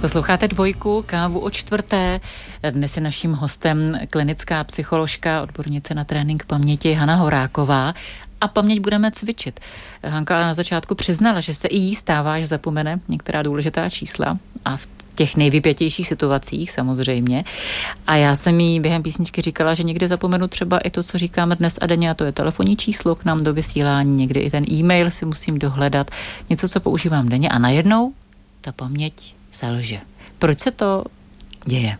Posloucháte Dvojku, kávu o čtvrté. Dnes je naším hostem klinická psycholožka, odbornice na trénink paměti Hana Horáková. A paměť budeme cvičit. Hanka na začátku přiznala, že se i jí stává, že zapomene některá důležitá čísla a v těch nejvypětějších situacích samozřejmě. A já jsem jí během písničky říkala, že někdy zapomenu třeba i to, co říkáme dnes a denně, a to je telefonní číslo k nám do vysílání, někdy i ten e-mail si musím dohledat, něco, co používám denně a najednou ta paměť selže. Proč se to děje?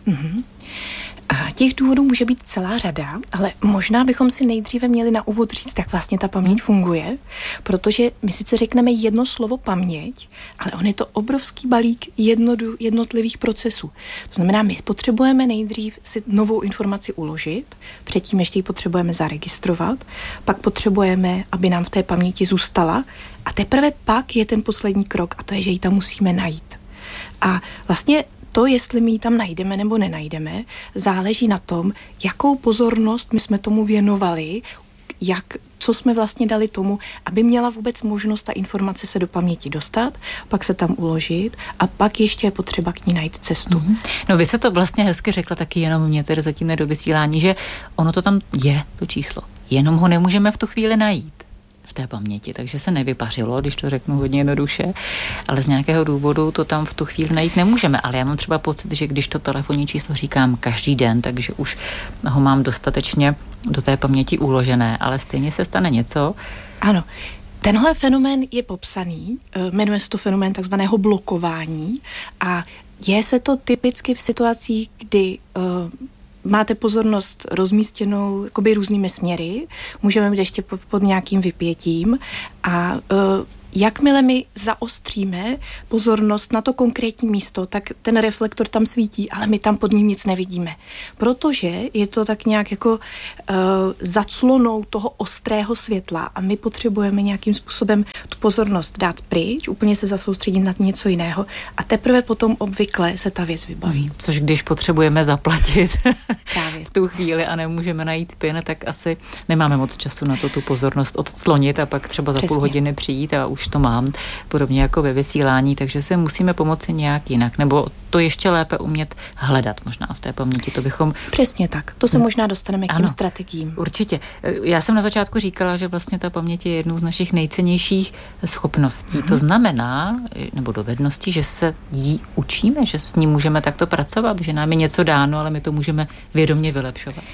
A těch důvodů může být celá řada, ale možná bychom si nejdříve měli na úvod říct, jak vlastně ta paměť funguje, protože my sice řekneme jedno slovo paměť, ale on je to obrovský balík jednotlivých procesů. To znamená, my potřebujeme nejdřív si novou informaci uložit, předtím ještě ji potřebujeme zaregistrovat, pak potřebujeme, aby nám v té paměti zůstala a teprve pak je ten poslední krok a to je, že ji tam musíme najít. A vlastně to, jestli my ji tam najdeme nebo nenajdeme, záleží na tom, jakou pozornost my jsme tomu věnovali, co jsme vlastně dali tomu, aby měla vůbec možnost ta informace se do paměti dostat, pak se tam uložit a pak ještě je potřeba k ní najít cestu. No vy se to vlastně hezky řekla taky, jenom mě tedy zatím do vysílání, že ono to tam je, to číslo, jenom ho nemůžeme v tu chvíli najít v té paměti, takže se nevypařilo, když to řeknu hodně jednoduše, ale z nějakého důvodu to tam v tu chvíli najít nemůžeme, ale já mám třeba pocit, že když to telefonní číslo říkám každý den, takže už ho mám dostatečně do té paměti uložené, ale stejně se stane něco. Ano. Tenhle fenomén je popsaný, jmenuje se to fenomén takzvaného blokování a děje se to typicky v situacích, kdy máte pozornost rozmístěnou jakoby různými směry, můžeme být ještě pod nějakým vypětím a jakmile my zaostříme pozornost na to konkrétní místo, tak ten reflektor tam svítí, ale my tam pod ním nic nevidíme. Protože je to tak nějak jako zaclonou toho ostrého světla a my potřebujeme nějakým způsobem tu pozornost dát pryč, úplně se zasoustředit na něco jiného a teprve potom obvykle se ta věc vybaví. Což když potřebujeme zaplatit právě v tu chvíli a nemůžeme najít PIN, tak asi nemáme moc času na to tu pozornost odclonit a pak třeba za půl hodiny přijít a už to mám, podobně jako ve vysílání, takže se musíme pomoci nějak jinak, nebo to ještě lépe umět hledat možná v té paměti, to bychom... Přesně tak, to se možná dostaneme k těm strategiím. Určitě. Já jsem na začátku říkala, že vlastně ta paměť je jednou z našich nejcennějších schopností. To znamená, nebo dovedností, že se jí učíme, že s ní můžeme takto pracovat, že nám je něco dáno, ale my to můžeme vědomě vylepšovat.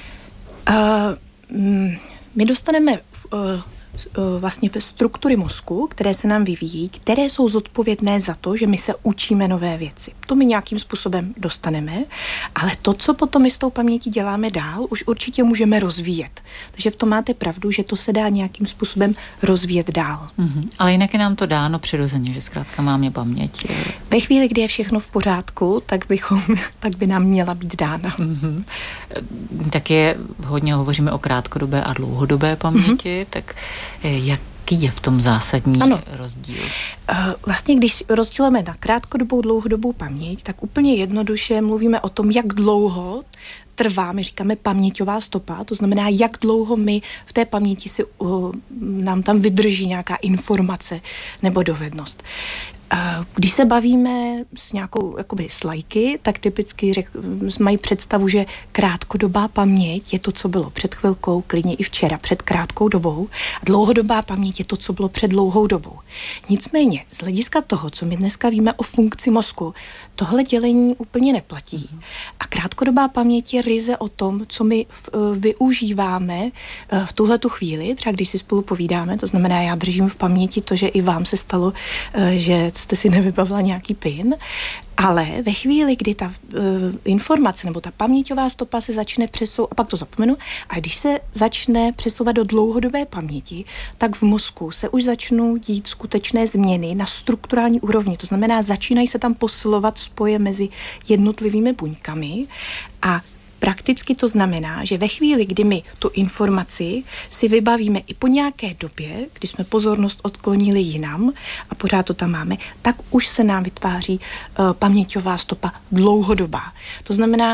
My dostaneme vlastně struktury mozku, které se nám vyvíjí, které jsou zodpovědné za to, že my se učíme nové věci. To my nějakým způsobem dostaneme, ale to, co potom my s tou pamětí děláme dál, už určitě můžeme rozvíjet. Takže v tom máte pravdu, že to se dá nějakým způsobem rozvíjet dál. Ale jinak je nám to dáno přirozeně, že zkrátka máme paměť. Ve chvíli, kdy je všechno v pořádku, tak by nám měla být dána. Tak hodně hovoříme o krátkodobé a dlouhodobé paměti, tak jaký je v tom zásadní rozdíl? Vlastně, když rozdělíme na krátkodobou, dlouhodobou paměť, tak úplně jednoduše mluvíme o tom, jak dlouho trvá, my říkáme paměťová stopa, to znamená, jak dlouho my v té paměti nám tam vydrží nějaká informace nebo dovednost. Když se bavíme s nějakou s laiky, tak typicky mají představu, že krátkodobá paměť je to, co bylo před chvilkou, klidně i včera, před krátkou dobou. A dlouhodobá paměť je to, co bylo před dlouhou dobou. Nicméně, z hlediska toho, co my dneska víme o funkci mozku, tohle dělení úplně neplatí. A krátkodobá paměť je ryze o tom, co my využíváme v tuhletu chvíli, třeba když si spolu povídáme, to znamená, já držím v paměti to, že i vám se stalo, že jste si nevybavila nějaký PIN, ale ve chvíli, kdy ta informace nebo ta paměťová stopa se začne přesouvat, a pak to zapomenu, a když se začne přesouvat do dlouhodobé paměti, tak v mozku se už začnou dít skutečné změny na strukturální úrovni. To znamená, začínají se tam posilovat spoje mezi jednotlivými buňkami a prakticky to znamená, že ve chvíli, kdy my tu informaci si vybavíme i po nějaké době, kdy jsme pozornost odklonili jinam a pořád to tam máme, tak už se nám vytváří paměťová stopa dlouhodobá. To znamená,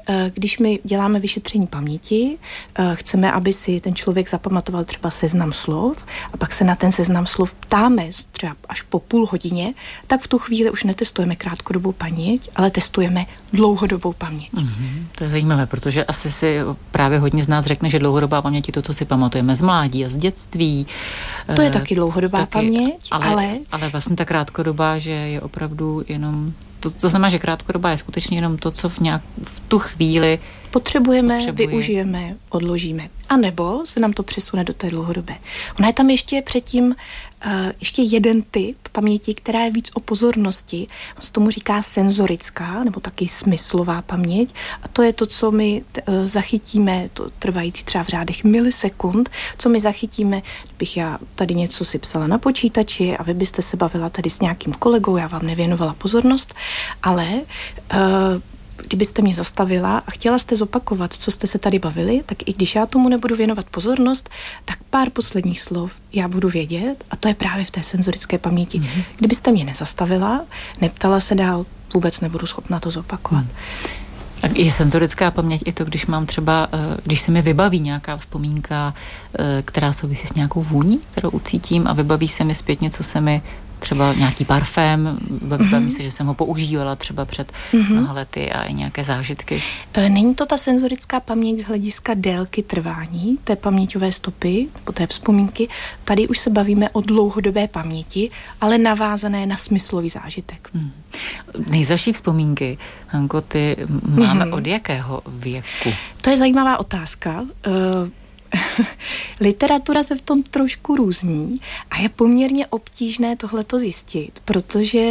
když my děláme vyšetření paměti, chceme, aby si ten člověk zapamatoval třeba seznam slov a pak se na ten seznam slov ptáme třeba až po půl hodině, tak v tu chvíli už netestujeme krátkodobou paměť, ale testujeme dlouhodobou paměť. To je zajímavé, protože asi si právě hodně z nás řekne, že dlouhodobá paměť je to, co si pamatujeme z mládí a z dětství. To je taky dlouhodobá paměť, ale vlastně ta krátkodobá, že je opravdu jenom to znamená, že krátkodobá je skutečně jenom to, co v tu chvíli potřebujeme, využijeme, odložíme. A nebo se nám to přesune do té dlouhodobé. Ona je tam ještě předtím ještě jeden typ paměti, která je víc o pozornosti. Se tomu říká senzorická, nebo taky smyslová paměť. A to je to, co my zachytíme, to trvající třeba v řádech milisekund, co my zachytíme, kdybych já tady něco si psala na počítači a vy byste se bavila tady s nějakým kolegou, já vám nevěnovala pozornost, ale kdybyste mě zastavila a chtěla jste zopakovat, co jste se tady bavili, tak i když já tomu nebudu věnovat pozornost, tak pár posledních slov já budu vědět a to je právě v té senzorické paměti. Kdybyste mě nezastavila, neptala se dál, vůbec nebudu schopna to zopakovat. A je senzorická paměť i to, když mám třeba, když se mi vybaví nějaká vzpomínka, která souvisí s nějakou vůní, kterou ucítím a vybaví se mi zpětně, co se mi třeba nějaký parfém, vybaví se, že jsem ho používala třeba před mnoha lety a i nějaké zážitky. Není to ta senzorická paměť z hlediska délky trvání té paměťové stopy nebo té vzpomínky. Tady už se bavíme o dlouhodobé paměti, ale navázané na smyslový zážitek. Nejzazší vzpomínky, Hanko, ty máme od jakého věku? To je zajímavá otázka. Literatura se v tom trošku různí a je poměrně obtížné tohleto zjistit, protože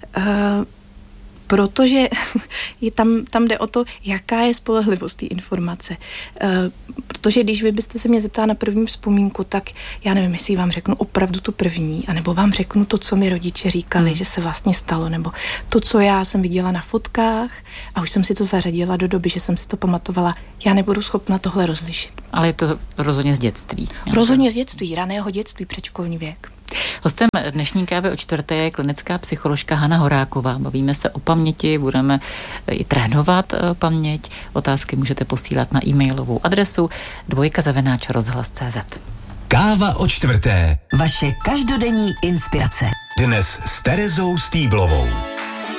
je tam jde o to, jaká je spolehlivost té informace. Protože když vy byste se mě zeptala na první vzpomínku, tak já nevím, jestli vám řeknu opravdu tu první, anebo vám řeknu to, co mi rodiče říkali, že se vlastně stalo, nebo to, co já jsem viděla na fotkách a už jsem si to zařadila do doby, že jsem si to pamatovala. Já nebudu schopna tohle rozlišit. Ale je to rozhodně z dětství. Rozhodně z dětství, raného dětství, předškolní věk. Hostem dnešní kávy o čtvrté je klinická psycholožka Hana Horáková. Bavíme se o paměti, budeme i trénovat paměť. Otázky můžete posílat na e-mailovou adresu dvojka@rozhlas.cz. Káva o čtvrté. Vaše každodenní inspirace. Dnes s Terezou Stýblovou.